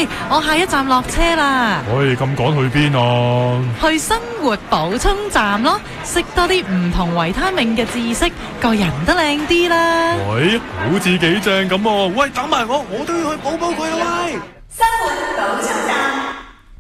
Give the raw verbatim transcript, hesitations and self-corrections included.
喂，我下一站落車啦。 喂，咁趕去邊啊？ 去生活補充站咯，識多啲唔同維他命嘅知識，個人都靚啲啦。 喂，好似幾正咁喎！喂，等埋我，我都要去補補佢啊！喂， 生活補充站。